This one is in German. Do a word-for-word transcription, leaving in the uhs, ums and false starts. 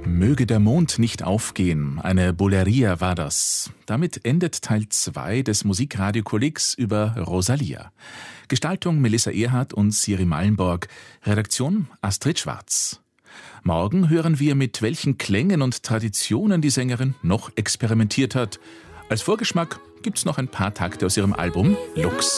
Möge der Mond nicht aufgehen, eine Bulleria war das. Damit endet Teil zwei des Musikradiokollegs über Rosalia. Gestaltung Melissa Erhardt und Siri Mallenborg, Redaktion Astrid Schwarz. Morgen hören wir, mit welchen Klängen und Traditionen die Sängerin noch experimentiert hat. Als Vorgeschmack gibt's noch ein paar Takte aus ihrem Album Lux.